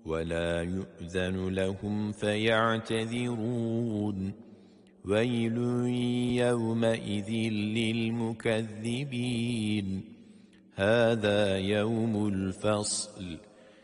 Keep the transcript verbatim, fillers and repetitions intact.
ولا يؤذن لهم فيعتذرون ويل يومئذ للمكذبين هذا يوم الفصل